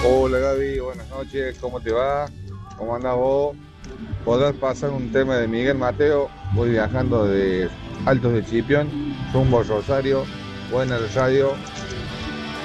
Hola Gaby, buenas noches, ¿cómo te va? ¿Cómo andás vos? ¿Podrás pasar un tema de Miguel Mateo? Voy viajando de Altos de Chipión, rumbo a Rosario, buena radio.